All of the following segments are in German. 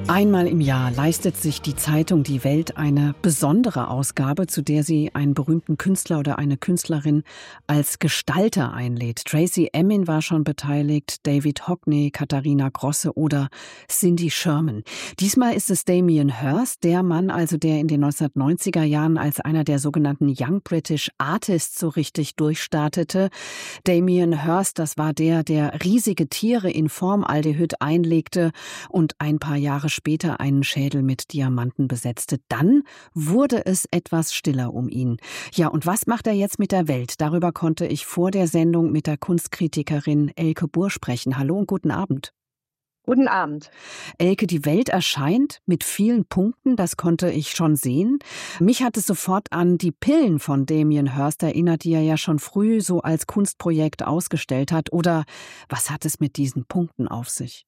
Einmal im Jahr leistet sich die Zeitung Die Welt eine besondere Ausgabe, zu der sie einen berühmten Künstler oder eine Künstlerin als Gestalter einlädt. Tracey Emin war schon beteiligt, David Hockney, Katharina Grosse oder Cindy Sherman. Diesmal ist es Damien Hirst, der Mann also, der in den 1990er Jahren als einer der sogenannten Young British Artists so richtig durchstartete. Damien Hirst, das war der riesige Tiere in Formaldehyd einlegte und ein paar Jahre später einen Schädel mit Diamanten besetzte. Dann wurde es etwas stiller um ihn. Ja, und was macht er jetzt mit der Welt? Darüber konnte ich vor der Sendung mit der Kunstkritikerin Elke Buhr sprechen. Hallo und guten Abend. Guten Abend. Elke, die Welt erscheint mit vielen Punkten, das konnte ich schon sehen. Mich hat es sofort an die Pillen von Damien Hirst erinnert, die er ja schon früh so als Kunstprojekt ausgestellt hat. Oder was hat es mit diesen Punkten auf sich?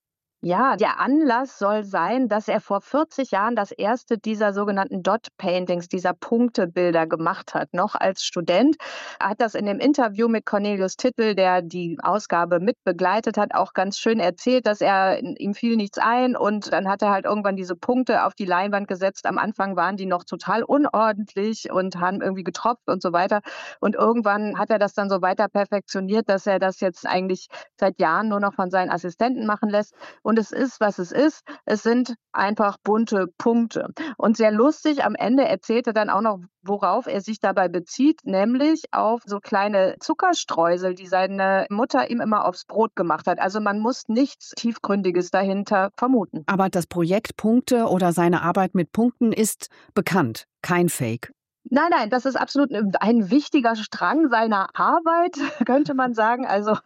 Ja, der Anlass soll sein, dass er vor 40 Jahren das erste dieser sogenannten Dot-Paintings, dieser Punktebilder gemacht hat, noch als Student. Er hat das in dem Interview mit Cornelius Tittel, der die Ausgabe mit begleitet hat, auch ganz schön erzählt, dass ihm fiel nichts ein und dann hat er halt irgendwann diese Punkte auf die Leinwand gesetzt. Am Anfang waren die noch total unordentlich und haben irgendwie getropft und so weiter. Und irgendwann hat er das dann so weiter perfektioniert, dass er das jetzt eigentlich seit Jahren nur noch von seinen Assistenten machen lässt. Und es ist, was es ist. Es sind einfach bunte Punkte. Und sehr lustig, am Ende erzählt er dann auch noch, worauf er sich dabei bezieht, nämlich auf so kleine Zuckerstreusel, die seine Mutter ihm immer aufs Brot gemacht hat. Also man muss nichts Tiefgründiges dahinter vermuten. Aber das Projekt Punkte oder seine Arbeit mit Punkten ist bekannt, kein Fake. Nein, das ist absolut ein wichtiger Strang seiner Arbeit, könnte man sagen. Also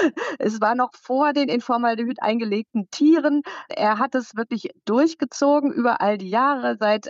es war noch vor den in Formaldehyd eingelegten Tieren. Er hat es wirklich durchgezogen über all die Jahre, seit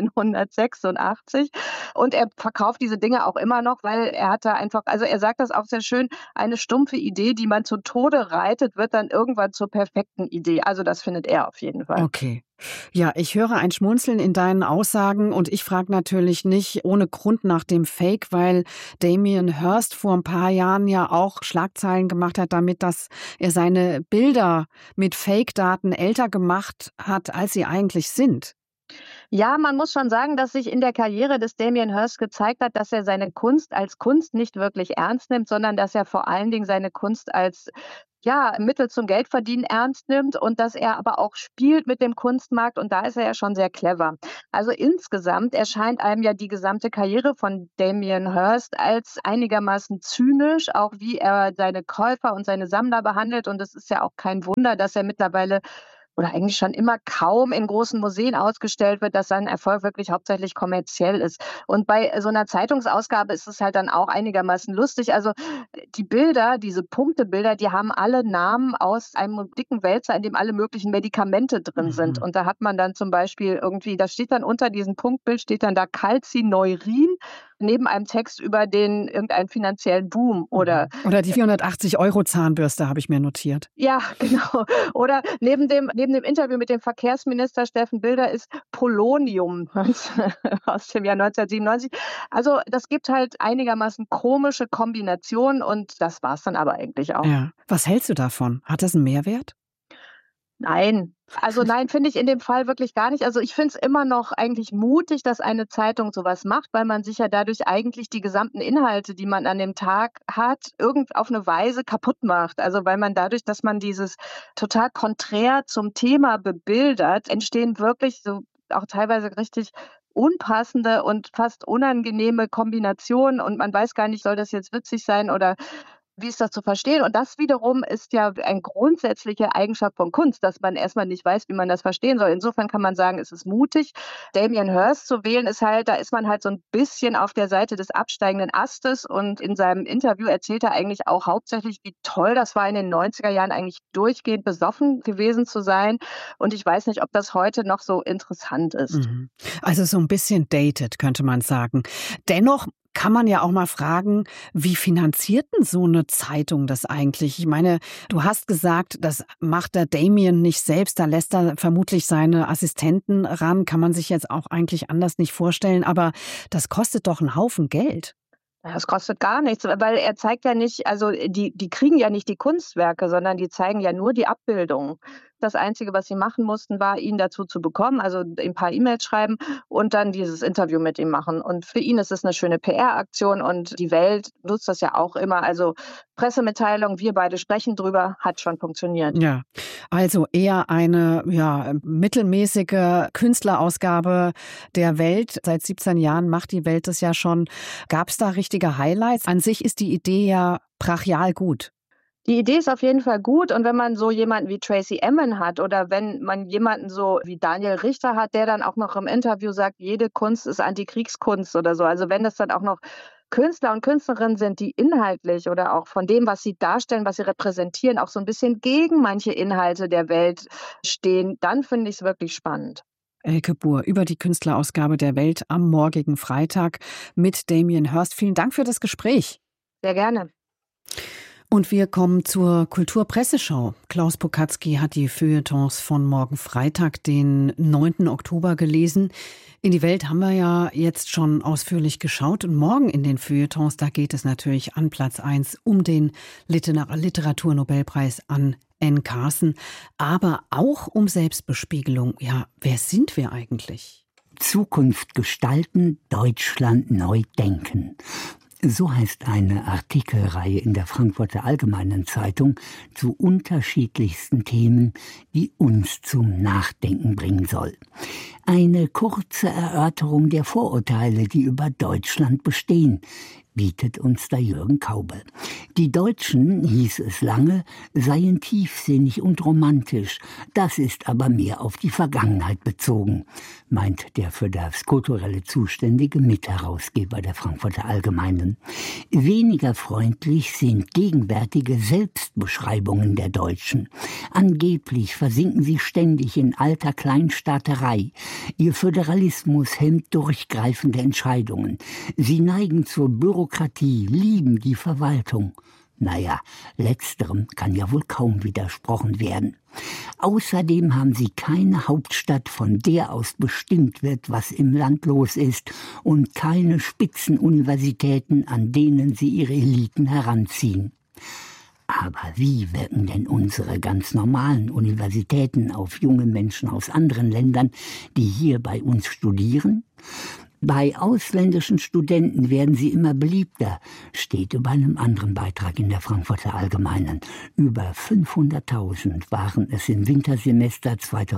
1986. Und er verkauft diese Dinge auch immer noch, weil er hatte einfach, also er sagt das auch sehr schön, eine stumpfe Idee, die man zu Tode reitet, wird dann irgendwann zur perfekten Idee. Also das findet er auf jeden Fall. Okay. Ja, ich höre ein Schmunzeln in deinen Aussagen und ich frage natürlich nicht ohne Grund nach dem Fake, weil Damien Hirst vor ein paar Jahren ja auch Schlagzeilen gemacht hat damit, dass er seine Bilder mit Fake-Daten älter gemacht hat, als sie eigentlich sind. Ja, man muss schon sagen, dass sich in der Karriere des Damien Hirst gezeigt hat, dass er seine Kunst als Kunst nicht wirklich ernst nimmt, sondern dass er vor allen Dingen seine Kunst als Mittel zum Geldverdienen ernst nimmt und dass er aber auch spielt mit dem Kunstmarkt und da ist er ja schon sehr clever. Also insgesamt erscheint einem ja die gesamte Karriere von Damien Hirst als einigermaßen zynisch, auch wie er seine Käufer und seine Sammler behandelt und es ist ja auch kein Wunder, dass er mittlerweile oder eigentlich schon immer kaum in großen Museen ausgestellt wird, dass sein Erfolg wirklich hauptsächlich kommerziell ist. Und bei so einer Zeitungsausgabe ist es halt dann auch einigermaßen lustig. Also die Bilder, diese Punktebilder, die haben alle Namen aus einem dicken Wälzer, in dem alle möglichen Medikamente drin sind. Mhm. Und da hat man dann zum Beispiel irgendwie, da steht dann unter diesem Punktbild, steht dann da Calcineurin neben einem Text über irgendeinen finanziellen Boom oder Oder die 480 € Zahnbürste habe ich mir notiert. ja, genau. Oder neben dem Interview mit dem Verkehrsminister Steffen Bilder ist Polonium aus dem Jahr 1997. Also, das gibt halt einigermaßen komische Kombinationen und das war's dann aber eigentlich auch. Ja. Was hältst du davon? Hat das einen Mehrwert? Nein. Also, nein, finde ich in dem Fall wirklich gar nicht. Also, ich finde es immer noch eigentlich mutig, dass eine Zeitung so was macht, weil man sich ja dadurch eigentlich die gesamten Inhalte, die man an dem Tag hat, auf 'ne Weise kaputt macht. Also, weil man dadurch, dass man dieses total konträr zum Thema bebildert, entstehen wirklich so auch teilweise richtig unpassende und fast unangenehme Kombinationen und man weiß gar nicht, soll das jetzt witzig sein oder wie ist das zu verstehen? Und das wiederum ist ja eine grundsätzliche Eigenschaft von Kunst, dass man erst mal nicht weiß, wie man das verstehen soll. Insofern kann man sagen, es ist mutig. Damien Hirst zu wählen ist halt da ist man halt so 'n bisschen auf der Seite des absteigenden Astes und in seinem Interview erzählt er eigentlich auch hauptsächlich, wie toll das war, in den 90er Jahren eigentlich durchgehend besoffen gewesen zu sein. Und ich weiß nicht, ob das heute noch so interessant ist. Mhm. Also so ein bisschen dated, könnte man sagen. Dennoch kann man ja auch mal fragen, wie finanziert denn so eine Zeitung das eigentlich? Ich meine, du hast gesagt, das macht der Damien nicht selbst, da lässt er vermutlich seine Assistenten ran, kann man sich jetzt auch eigentlich anders nicht vorstellen, aber das kostet doch einen Haufen Geld. Ja, das kostet gar nichts, weil er zeigt ja nicht also, die kriegen ja nicht die Kunstwerke, sondern die zeigen ja nur die Abbildungen. Das Einzige, was sie machen mussten, war, ihn dazu zu bekommen, also ein paar E-Mails schreiben und dann dieses Interview mit ihm machen. Und für ihn ist es eine schöne PR-Aktion und die Welt nutzt das ja auch immer. Also Pressemitteilung, wir beide sprechen drüber, hat schon funktioniert. Ja, also eher eine mittelmäßige Künstlerausgabe der Welt. Seit 17 Jahren macht die Welt das ja schon. Gab es da richtige Highlights? An sich ist die Idee ja brachial gut. Die Idee ist auf jeden Fall gut und wenn man so jemanden wie Tracey Emin hat oder wenn man jemanden so wie Daniel Richter hat, der dann auch noch im Interview sagt, jede Kunst ist Antikriegskunst oder so. Also wenn das dann auch noch Künstler und Künstlerinnen sind, die inhaltlich oder auch von dem, was sie darstellen, was sie repräsentieren, auch so ein bisschen gegen manche Inhalte der Welt stehen, dann finde ich es wirklich spannend. Elke Buhr über die Künstlerausgabe der Welt am morgigen Freitag mit Damien Hirst. Vielen Dank für das Gespräch. Sehr gerne. Und wir kommen zur Kulturpresseschau. Klaus Pokatzky hat die Feuilletons von morgen Freitag, den 9. Oktober gelesen. In die Welt haben wir ja jetzt schon ausführlich geschaut. Und morgen in den Feuilletons, da geht es natürlich an Platz 1 um den Literaturnobelpreis an Anne Carson, aber auch um Selbstbespiegelung. Ja, wer sind wir eigentlich? Zukunft gestalten, Deutschland neu denken. So heißt eine Artikelreihe in der Frankfurter Allgemeinen Zeitung zu unterschiedlichsten Themen, die uns zum Nachdenken bringen soll. Eine kurze Erörterung der Vorurteile, die über Deutschland bestehen, bietet uns da Jürgen Kaube. Die Deutschen, hieß es lange, seien tiefsinnig und romantisch. Das ist aber mehr auf die Vergangenheit bezogen, meint der für das Kulturelle zuständige Mitherausgeber der Frankfurter Allgemeinen. Weniger freundlich sind gegenwärtige Selbstbeschreibungen der Deutschen. Angeblich versinken sie ständig in alter Kleinstaaterei. Ihr Föderalismus hemmt durchgreifende Entscheidungen. Sie neigen zur Bürokratie, lieben die Verwaltung. Naja, letzterem kann ja wohl kaum widersprochen werden. Außerdem haben sie keine Hauptstadt, von der aus bestimmt wird, was im Land los ist, und keine Spitzenuniversitäten, an denen sie ihre Eliten heranziehen. Aber wie wirken denn unsere ganz normalen Universitäten auf junge Menschen aus anderen Ländern, die hier bei uns studieren? Bei ausländischen Studenten werden sie immer beliebter, steht über einem anderen Beitrag in der Frankfurter Allgemeinen. Über 500.000 waren es im Wintersemester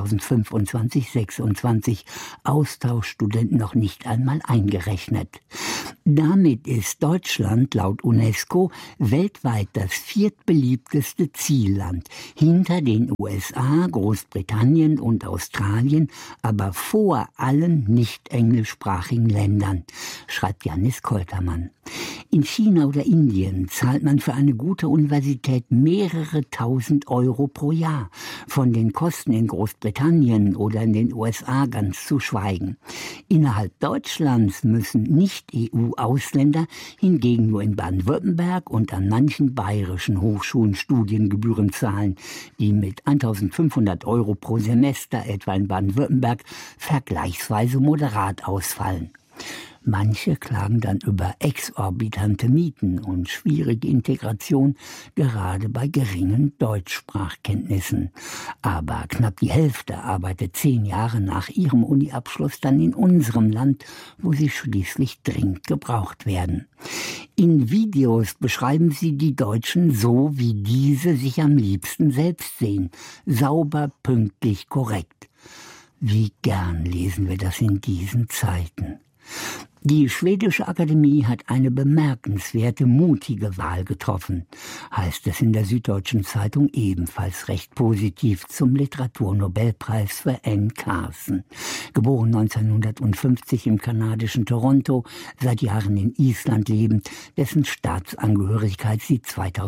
2025/26, Austauschstudenten noch nicht einmal eingerechnet. Damit ist Deutschland laut UNESCO weltweit das viertbeliebteste Zielland, hinter den USA, Großbritannien und Australien, aber vor allen nicht englischsprachigen Ländern, schreibt Janis Koltermann. In China oder Indien zahlt man für eine gute Universität mehrere tausend Euro pro Jahr. Von den Kosten in Großbritannien oder in den USA ganz zu schweigen. Innerhalb Deutschlands müssen Nicht-EU-Ausländer hingegen nur in Baden-Württemberg und an manchen bayerischen Hochschulen Studiengebühren zahlen, die mit 1.500 Euro pro Semester etwa in Baden-Württemberg vergleichsweise moderat ausfallen. Manche klagen dann über exorbitante Mieten und schwierige Integration, gerade bei geringen Deutschsprachkenntnissen. Aber knapp die Hälfte arbeitet 10 Jahre nach ihrem Uniabschluss dann in unserem Land, wo sie schließlich dringend gebraucht werden. In Videos beschreiben sie die Deutschen so, wie diese sich am liebsten selbst sehen. Sauber, pünktlich, korrekt. Wie gern lesen wir das in diesen Zeiten. Die Schwedische Akademie hat eine bemerkenswerte, mutige Wahl getroffen, heißt es in der Süddeutschen Zeitung ebenfalls recht positiv zum Literaturnobelpreis für Anne Carson. Geboren 1950 im kanadischen Toronto, seit Jahren in Island lebend, dessen Staatsangehörigkeit sie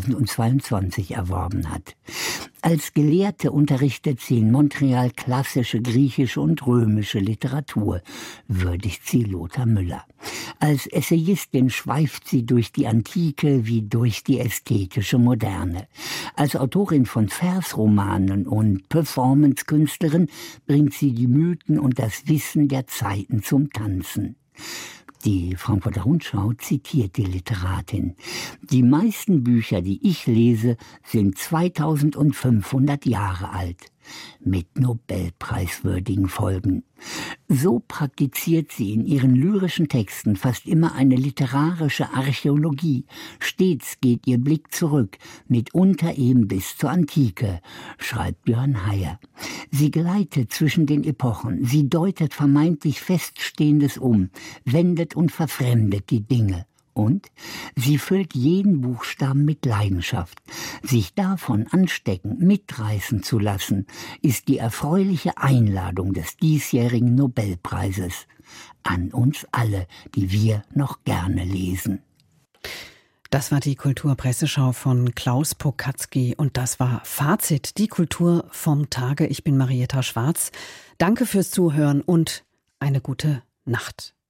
2022 erworben hat. Als Gelehrte unterrichtet sie in Montreal klassische griechische und römische Literatur, würdigt sie Lothar Müller. Als Essayistin schweift sie durch die Antike wie durch die ästhetische Moderne. Als Autorin von Versromanen und Performancekünstlerin bringt sie die Mythen und das Wissen der Zeiten zum Tanzen. Die Frankfurter Rundschau zitiert die Literatin. Die meisten Bücher, die ich lese, sind 2500 Jahre alt. mit nobelpreiswürdigen Folgen. So praktiziert sie in ihren lyrischen Texten fast immer eine literarische Archäologie. Stets geht ihr Blick zurück, mitunter eben bis zur Antike, schreibt Björn Heyer. Sie gleitet zwischen den Epochen, sie deutet vermeintlich Feststehendes um, wendet und verfremdet die Dinge. Und sie füllt jeden Buchstaben mit Leidenschaft. Sich davon anstecken, mitreißen zu lassen, ist die erfreuliche Einladung des diesjährigen Nobelpreises an uns alle, die wir noch gerne lesen. Das war die Kulturpresseschau von Klaus Pokatzky und das war Fazit, die Kultur vom Tage. Ich bin Marietta Schwarz. Danke fürs Zuhören und eine gute Nacht.